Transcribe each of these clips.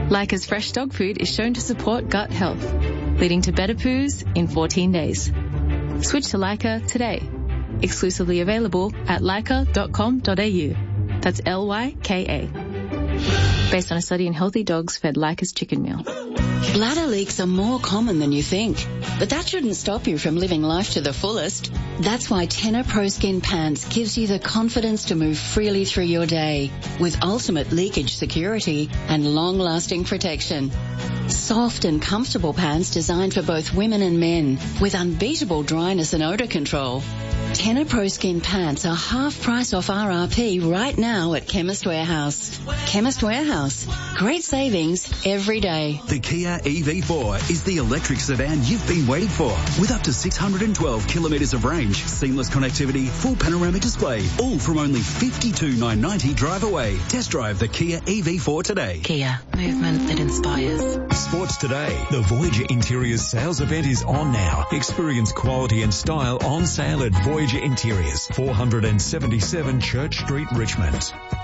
Leica's fresh dog food is shown to support gut health, leading to better poos in 14 days. Switch to Leica today. Exclusively available at leica.com.au. That's Lyka. Based on a study in healthy dogs fed Leica's chicken meal. Bladder leaks are more common than you think, but that shouldn't stop you from living life to the fullest. That's why Tena Pro Skin Pants gives you the confidence to move freely through your day with ultimate leakage security and long-lasting protection. Soft and comfortable pants designed for both women and men with unbeatable dryness and odor control. Tena Pro Skin Pants are half price off RRP right now at Chemist Warehouse. Chemist Warehouse. Great savings every day. The Kia EV4 is the electric sedan you've been waiting for. With up to 612 kilometres of range, seamless connectivity, full panoramic display, all from only $52,990 drive away. Test drive the Kia EV4 today. Kia. Movement that inspires. Sports Today. The Voyager Interiors sales event is on now. Experience quality and style on sale at Voyager Interiors, 477 Church Street, Richmond.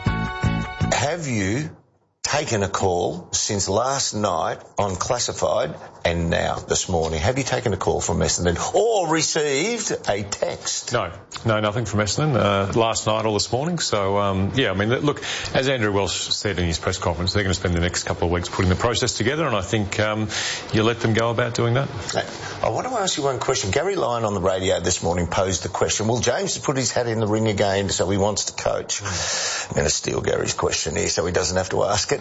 Have you taken a call since last night on Classified and now this morning? Have you taken a call from Essendon or received a text? No, nothing from Essendon last night or this morning. So, look, as Andrew Welsh said in his press conference, they're going to spend the next couple of weeks putting the process together, and I think you let them go about doing that. I want to ask you one question. Gary Lyon on the radio this morning posed the question, well, James has put his hat in the ring again, so he wants to coach. I'm going to steal Gary's question here so he doesn't have to ask it.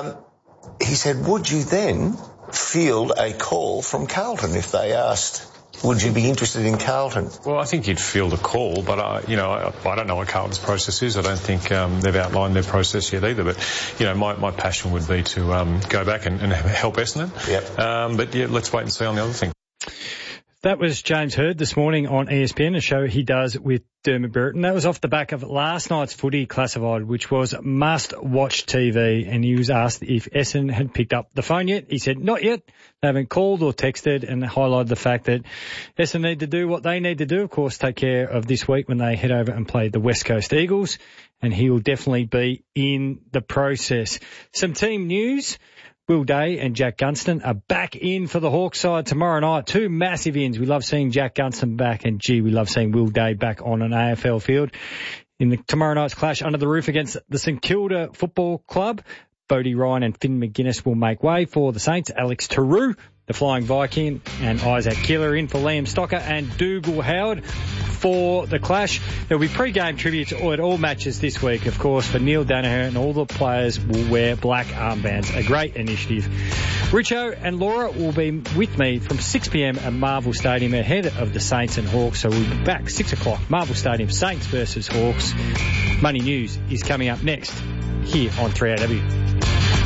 He said, would you then field a call from Carlton if they asked, would you be interested in Carlton? Well, I think you'd field a call, but I don't know what Carlton's process is. I don't think they've outlined their process yet either. But my passion would be to go back and help Essendon. Yep. But yeah, let's wait and see on the other thing. That was James Hird this morning on ESPN, a show he does with Dermot Brereton. That was off the back of last night's footy Classified, which was must-watch TV, and he was asked if Essendon had picked up the phone yet. He said, not yet. They haven't called or texted, and highlighted the fact that Essendon need to do what they need to do, of course, take care of this week when they head over and play the West Coast Eagles, and he will definitely be in the process. Some team news. Will Day and Jack Gunston are back in for the Hawks side tomorrow night. Two massive ins. We love seeing Jack Gunston back, and we love seeing Will Day back on an AFL field. In tomorrow night's clash under the roof against the St Kilda Football Club, Bodie Ryan and Finn McGuinness will make way for the Saints. Alex Tarou, the Flying Viking, and Isaac Keeler in for Liam Stocker and Dougal Howard for the clash. There'll be pre-game tributes at all matches this week, of course, for Neil Danaher, and all the players will wear black armbands. A great initiative. Richo and Laura will be with me from 6 p.m. at Marvel Stadium ahead of the Saints and Hawks. So we'll be back 6 o'clock, Marvel Stadium, Saints versus Hawks. Money News is coming up next here on 3AW.